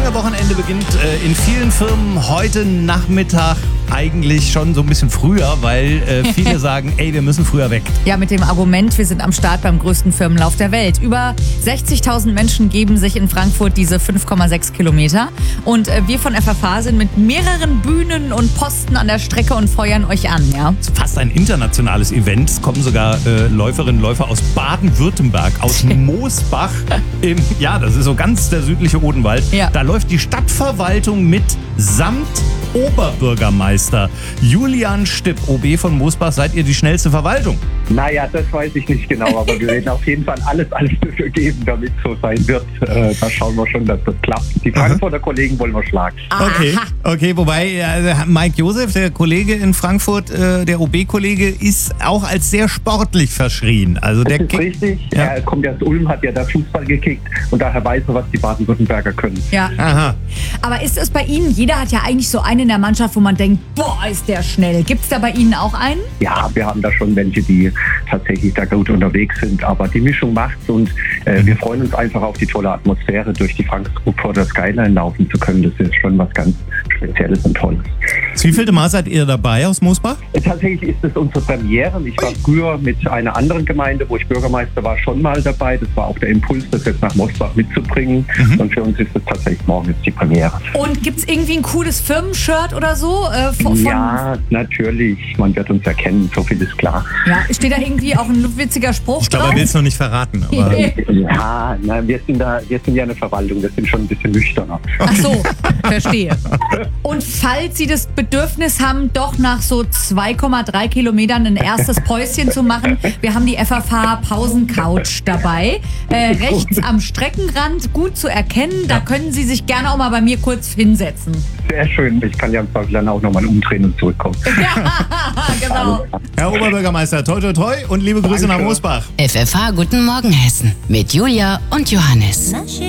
lange Wochenende beginnt in vielen Firmen heute Nachmittag eigentlich schon so ein bisschen früher, weil viele sagen, ey, wir müssen früher weg. Ja, mit dem Argument, wir sind am Start beim größten Firmenlauf der Welt. Über 60.000 Menschen geben sich in Frankfurt diese 5,6 Kilometer. Und wir von FFH sind mit mehreren Bühnen und Posten an der Strecke und feuern euch an, ja. Es ist fast ein internationales Event. Es kommen sogar Läuferinnen und Läufer aus Baden-Württemberg, aus Moosbach. Das ist so ganz der südliche Odenwald. Ja. Da läuft die Stadtverwaltung mit samt Oberbürgermeister Julian Stipp, OB von Moosbach. Seid ihr die schnellste Verwaltung? Naja, das weiß ich nicht genau, aber wir werden auf jeden Fall alles dafür geben, damit es so sein wird. Da schauen wir schon, dass das klappt. Die Frankfurter Kollegen wollen wir schlagen. Okay, wobei Mike Josef, der Kollege in Frankfurt, der OB-Kollege, ist auch als sehr sportlich verschrien. Also Das der ist richtig. Ja. Er kommt ja aus Ulm, hat ja da Fußball gekickt und daher weiß er, was die Baden-Württemberger können. Ja. Aha. Aber ist es bei Ihnen, jeder hat ja eigentlich so einen in der Mannschaft, wo man denkt, boah, ist der schnell. Gibt es da bei Ihnen auch einen? Ja, wir haben da schon welche, die tatsächlich da gut unterwegs sind, aber die Mischung macht's und wir freuen uns einfach auf die tolle Atmosphäre, durch die Frankfurter Skyline laufen zu können. Das ist schon was ganz Spezielles und Tolles. Wie vielte Mal seid ihr dabei aus Moosbach? Tatsächlich ist es unsere Premiere. Ich war früher mit einer anderen Gemeinde, wo ich Bürgermeister war, schon mal dabei. Das war auch der Impuls, das jetzt nach Moosbach mitzubringen. Und für uns ist es tatsächlich morgen jetzt die Premiere. Und gibt es irgendwie ein cooles Firmenshirt oder so? Ja, natürlich. Man wird uns erkennen, so viel ist klar. Ja, steht da irgendwie auch ein witziger Spruch Ich glaube, drauf? er will es noch nicht verraten. Aber Ja, nein, wir sind ja eine Verwaltung, wir sind schon ein bisschen nüchterner. Ach so, verstehe. Und falls Sie das Bedürfnis haben, doch nach so 2,3 Kilometern ein erstes Päuschen zu machen, wir haben die FFH Pausencouch dabei. Rechts am Streckenrand, gut zu erkennen. Da können Sie sich gerne auch mal bei mir kurz hinsetzen. Sehr schön. Ich kann ja im Zweifel dann auch nochmal umdrehen und zurückkommen. Ja, genau. Herr Oberbürgermeister, toi toi toi und liebe Grüße nach Danke. Moosbach. FFH Guten Morgen Hessen mit Julia und Johannes.